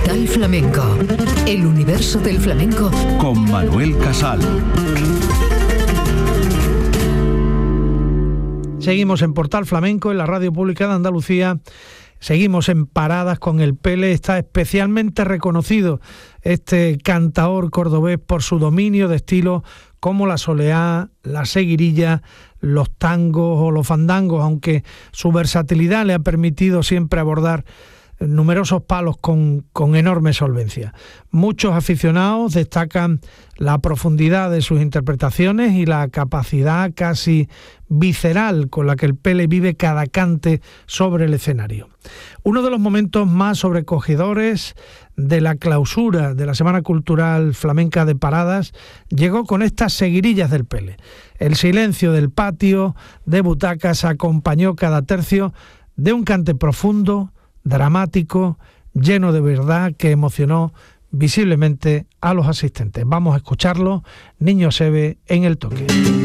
Portal Flamenco, el universo del flamenco con Manuel Casal. Seguimos en Portal Flamenco, en la Radio Pública de Andalucía. Seguimos en Paradas con el Pele. Está especialmente reconocido este cantaor cordobés por su dominio de estilos como la soleá, la seguirilla, los tangos o los fandangos, aunque su versatilidad le ha permitido siempre abordar numerosos palos con enorme solvencia. Muchos aficionados destacan la profundidad de sus interpretaciones y la capacidad casi visceral con la que el Pele vive cada cante sobre el escenario. Uno de los momentos más sobrecogedores de la clausura de la Semana Cultural Flamenca de Paradas llegó con estas seguirillas del Pele. El silencio del patio de butacas acompañó cada tercio de un cante profundo, dramático, lleno de verdad, que emocionó visiblemente a los asistentes. Vamos a escucharlo, Niño Sebe en el toque.